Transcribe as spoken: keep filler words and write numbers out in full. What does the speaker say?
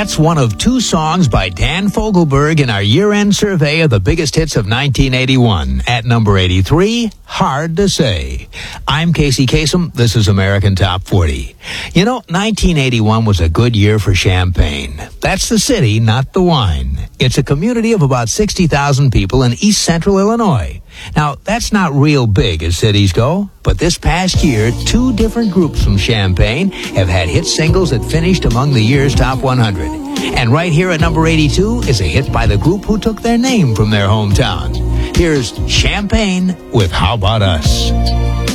That's one of two songs by Dan Fogelberg in our year-end survey of the biggest hits of nineteen eighty-one. At number eighty-three, Hard to Say. I'm Casey Kasem. This is American Top forty. You know, nineteen eighty-one was a good year for Champaign. That's the city, not the wine. It's a community of about sixty thousand people in east central Illinois. Now, that's not real big as cities go, but this past year, two different groups from Champaign have had hit singles that finished among the year's top one hundred. And right here at number eighty-two is a hit by the group who took their name from their hometown. Here's Champaign with How About Us.